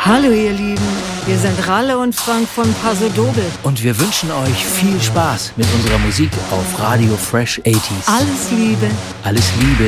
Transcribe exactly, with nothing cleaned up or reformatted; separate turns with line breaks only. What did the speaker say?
Hallo ihr Lieben, wir sind Ralle und Frank von Paso Doble.
Und wir wünschen euch viel Spaß mit unserer Musik auf Radio Fresh achtziger.
Alles Liebe.
Alles Liebe.